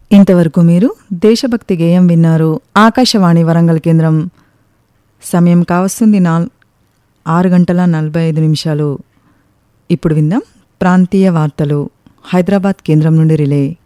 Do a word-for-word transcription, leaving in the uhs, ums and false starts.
ఇంతవరకు మీరు దేశభక్తి గేయం విన్నారు. ఆకాశవాణి వరంగల్ కేంద్రం. సమయం కావస్తుంది నాల్ ఆరు గంటల నలభై ఐదు నిమిషాలు. ఇప్పుడు విందాం ప్రాంతీయ వార్తలు హైదరాబాద్ కేంద్రం నుండి రిలే.